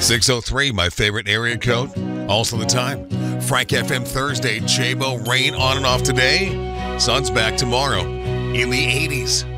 603, my favorite area code. Also the time. Frank FM Thursday. J-Bo, rain on and off today. Sun's back tomorrow in the 80s.